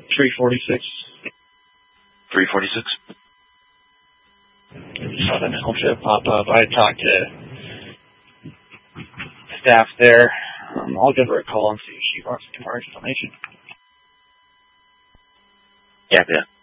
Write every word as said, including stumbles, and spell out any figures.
three forty-six. three forty-six? Saw the membership pop up. I talked to staff there. Um, I'll give her a call and see if she wants any more information. Yeah, yeah.